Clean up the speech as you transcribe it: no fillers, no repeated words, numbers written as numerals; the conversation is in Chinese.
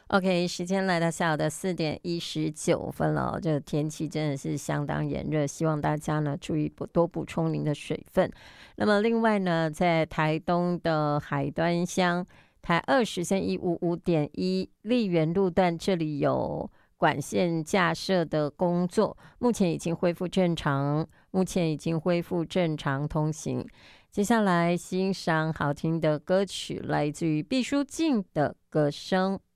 OK，时间来到下午的4:19了，这个天气真的是相当炎热，希望大家呢注意多补充您的水分。那么另外呢，在台东的海端乡台2实线155.1丽园路段，这里有管线架设的工作，目前已经恢复正常，通行。接下来欣赏好听的歌曲，来自于毕书尽的歌声。